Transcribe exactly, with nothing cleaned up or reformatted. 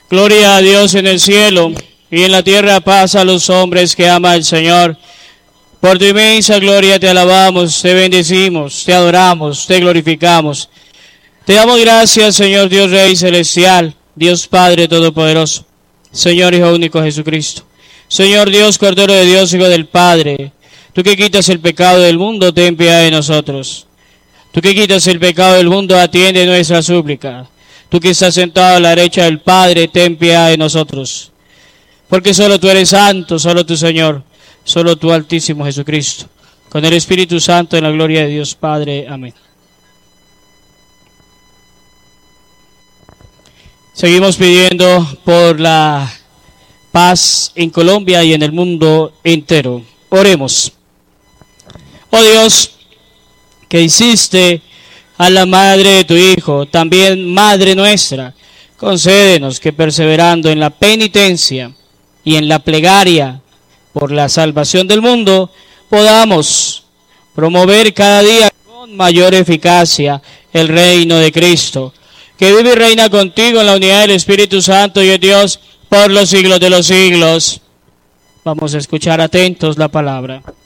Gloria a Dios en el cielo, y en la tierra paz a los hombres que ama el Señor. Por tu inmensa gloria te alabamos, te bendecimos, te adoramos, te glorificamos. Te damos gracias, Señor Dios Rey Celestial, Dios Padre Todopoderoso, Señor Hijo Único Jesucristo. Señor Dios, Cordero de Dios, Hijo del Padre, tú que quitas el pecado del mundo, ten piedad de nosotros. Tú que quitas el pecado del mundo, atiende nuestra súplica. Tú que estás sentado a la derecha del Padre, ten piedad de nosotros. Porque solo tú eres santo, solo tu Señor, solo tú Altísimo Jesucristo. Con el Espíritu Santo, en la gloria de Dios Padre. Amén. Seguimos pidiendo por la paz en Colombia y en el mundo entero. Oremos. Oh Dios, que hiciste a la madre de tu Hijo, también madre nuestra, concédenos que perseverando en la penitencia y en la plegaria por la salvación del mundo, podamos promover cada día con mayor eficacia el reino de Cristo, que vive y reina contigo en la unidad del Espíritu Santo y de Dios por los siglos de los siglos. Vamos a escuchar atentos la palabra.